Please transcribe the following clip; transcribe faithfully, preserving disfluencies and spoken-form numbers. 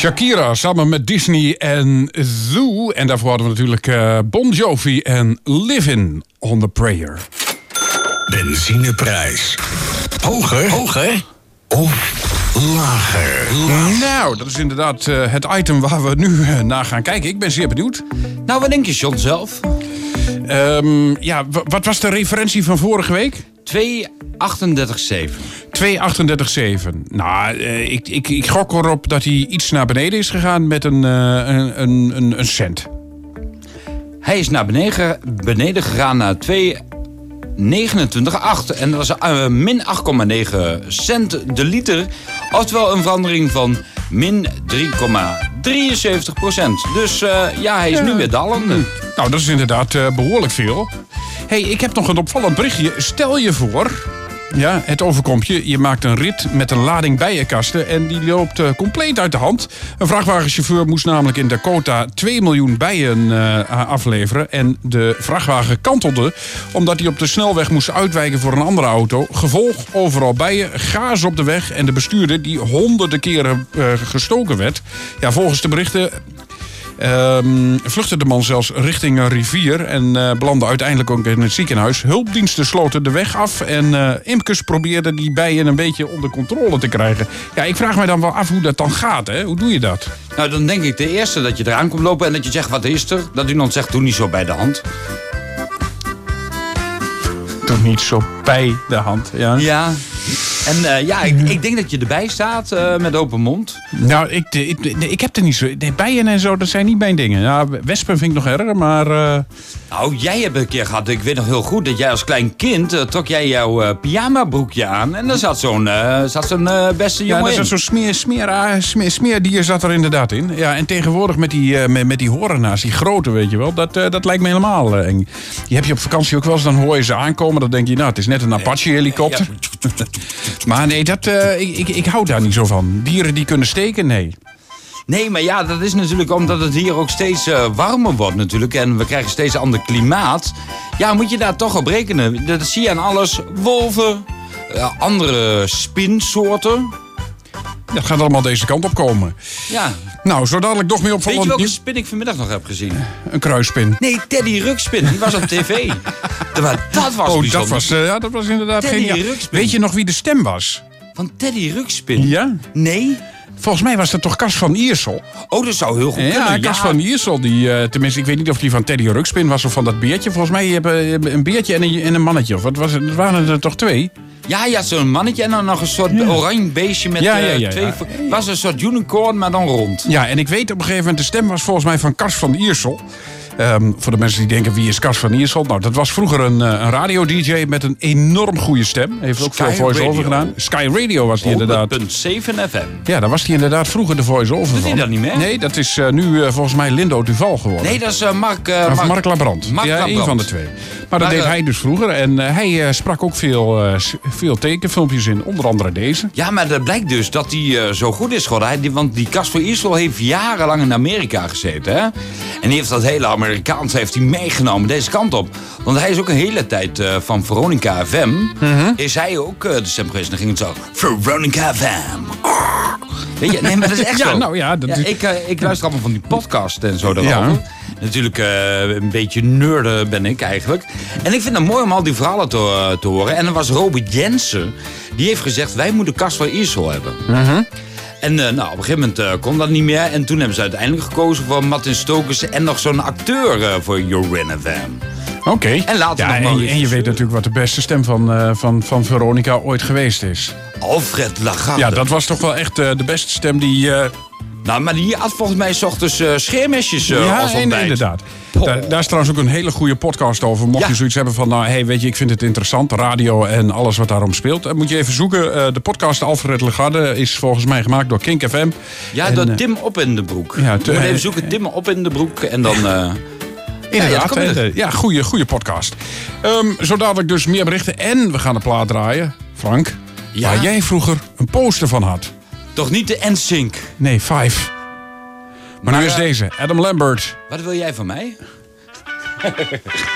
Shakira samen met Disney en Zoo. En daarvoor hadden we natuurlijk uh, Bon Jovi en Livin' on the Prayer. Benzineprijs. Hoger, hoger of lager? lager. Nou, dat is inderdaad uh, het item waar we nu uh, naar gaan kijken. Ik ben zeer benieuwd. Nou, wat denk je, John, zelf? Um, ja, w- wat was de referentie van vorige week? twee achtendertig zeven. twee achtendertig zeven. Nou, uh, ik, ik, ik gok erop dat hij iets naar beneden is gegaan met een, uh, een, een, een cent. Hij is naar beneden, beneden gegaan naar twee negenentwintig komma acht. En dat was uh, min acht komma negen cent de liter. Oftewel een verandering van min drie komma drieënzeventig procent. Dus uh, ja, hij is ja. nu weer dalende. Nou, dat is inderdaad uh, behoorlijk veel. Hey, ik heb nog een opvallend berichtje. Stel je voor, ja, het overkomt je. Je maakt een rit met een lading bijenkasten en die loopt uh, compleet uit de hand. Een vrachtwagenchauffeur moest namelijk in Dakota twee miljoen bijen uh, afleveren. En de vrachtwagen kantelde omdat hij op de snelweg moest uitwijken voor een andere auto. Gevolg, overal bijen, gaas op de weg en de bestuurder die honderden keren uh, gestoken werd. Ja, volgens de berichten Um, vluchtte de man zelfs richting een rivier en uh, belandde uiteindelijk ook in het ziekenhuis. Hulpdiensten sloten de weg af en uh, imkers probeerden die bijen een beetje onder controle te krijgen. Ja, ik vraag me dan wel af hoe dat dan gaat, hè? Hoe doe je dat? Nou, dan denk ik de eerste dat je eraan komt lopen en dat je zegt, wat is er? Dat iemand zegt, doe niet zo bij de hand. Doe niet zo bij de hand, ja. Ja. En uh, ja, ik, ik denk dat je erbij staat uh, met open mond. Nou, ik, ik, ik heb er niet zo... Nee, bijen en zo, dat zijn niet mijn dingen. Ja, wespen vind ik nog erger, maar... Uh... Nou, jij hebt een keer gehad, ik weet nog heel goed... dat jij als klein kind, uh, trok jij jouw uh, pyjama-broekje aan... en dan zat zo'n, uh, zat zo'n uh, beste jongen in. Ja, dat zo'n smeer, smeer, smeer, smeerdier zat er inderdaad in. Ja, en tegenwoordig met die, uh, met, met die horena's, die grote, weet je wel... dat, uh, dat lijkt me helemaal uh, eng. Die heb je op vakantie ook wel eens, dan hoor je ze aankomen... dan denk je, nou, het is net een Apache-helikopter... Ja. Maar nee, dat, uh, ik, ik, ik hou daar niet zo van. Dieren die kunnen steken, nee. Nee, maar ja, dat is natuurlijk omdat het hier ook steeds uh, warmer wordt natuurlijk. En we krijgen steeds ander klimaat. Ja, moet je daar toch op rekenen. Dat zie je aan alles. Wolven, uh, andere spinsoorten. Dat gaat allemaal deze kant op komen. Ja. Nou, zo dadelijk nog meer opvallend. Weet je welke spin ik vanmiddag nog heb gezien? Een kruisspin. Nee, Teddy Ruxpin. Die was op tv. Maar dat was oh, bijzonder. dat was, uh, ja, dat was inderdaad Teddy geniaal. Ruxpin. Weet je nog wie de stem was? Van Teddy Ruxpin? Ja. Nee. Volgens mij was dat toch Cas van Iersel? Oh, dat zou heel goed ja, kunnen. Ja, Cas van Iersel. Die, uh, tenminste, ik weet niet of die van Teddy Ruxpin was of van dat beertje. Volgens mij hebben een beertje en een, en een mannetje. Of wat was het? Waren er toch twee? Ja, ja, zo'n mannetje en dan nog een soort ja. oranje beestje met ja, ja, ja, twee... ja. Was een soort unicorn, maar dan rond. Ja, en ik weet op een gegeven moment, de stem was volgens mij van Cas van Iersel. Um, voor de mensen die denken, wie is Cas van Iersel? Nou, dat was vroeger een, een radio-d j met een enorm goede stem. Heeft ook Sky veel voice-over Radio. gedaan. Sky Radio was die inderdaad. honderd komma zeven F M. Ja, daar was hij inderdaad vroeger de voice-over van. Doet hij dat niet meer? Nee, dat is uh, nu uh, volgens mij Lindo Duval geworden. Nee, dat is uh, Mark... Uh, of Mark, Mark Labrand. Mark ja, Labrand. één van de twee. Maar dat maar, deed uh, hij dus vroeger. En uh, hij uh, sprak ook veel, uh, veel tekenfilmpjes in. Onder andere deze. Ja, maar het blijkt dus dat hij uh, zo goed is geworden. Hij, die, want die Cas van Iersel heeft jarenlang in Amerika gezeten. Hè? En die heeft dat hele Amerikaans heeft hij meegenomen deze kant op. Want hij is ook een hele tijd uh, van Veronica F M. Mm-hmm. Is hij ook uh, de stem geweest. Dan ging het zo... Veronica F M. Weet je, nee, maar dat is echt ja, zo. Nou, ja, dat ja, is... ik, uh, ik luister allemaal van die podcast en zo daarover. Ja. Natuurlijk uh, een beetje nerden ben ik eigenlijk. En ik vind het mooi om al die verhalen te, uh, te horen. En er was Robert Jensen. Die heeft gezegd, wij moeten Cas van Iersel hebben. Mm-hmm. En uh, nou, op een gegeven moment uh, kon dat niet meer. En toen hebben ze uiteindelijk gekozen voor Martin Stokers en nog zo'n acteur uh, voor Jorin F M. Oké. Okay. En later ja, nog en, en je weet natuurlijk wat de beste stem van, uh, van, van Veronica ooit geweest is. Alfred Lagarde. Ja, dat was toch wel echt uh, de beste stem die... Uh... Nou, maar die had volgens mij 's ochtends uh, scheermesjes uh, ja, als ontbijt. inderdaad. Daar, daar is trouwens ook een hele goede podcast over. Mocht ja. je zoiets hebben van, nou, hey, weet je, ik vind het interessant. Radio en alles wat daarom speelt. Dan moet je even zoeken. Uh, de podcast Alfred Lagarde is volgens mij gemaakt door Kink F M. Ja, en, door uh, Tim Op in de Broek. Ja, te, moet even zoeken, Tim Op in de Broek. En dan... Uh, Inderdaad, ja, ja, ja goede, goede podcast. Um, zo dadelijk dus meer berichten. En we gaan de plaat draaien, Frank. Ja? Waar jij vroeger een poster van had. Toch niet de N Sync? Nee, Five. Maar, maar nu is uh, deze, Adam Lambert. Wat wil jij van mij?